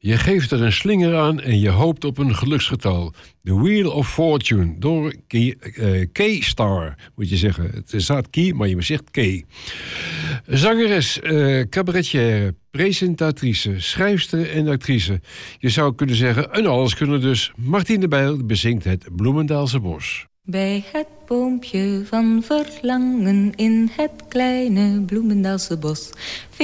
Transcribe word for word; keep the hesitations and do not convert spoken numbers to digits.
Je geeft er een slinger aan en je hoopt op een geluksgetal. The Wheel of Fortune door K-Star, moet je zeggen. Het staat Key, maar je zegt K. Zangeres, uh, cabaretière, presentatrice, schrijfster en actrice. Je zou kunnen zeggen, een alles kunnen dus. Martien de Bijl bezingt het Bloemendaalse Bos. Bij het boompje van verlangen in het kleine Bloemendaalse bos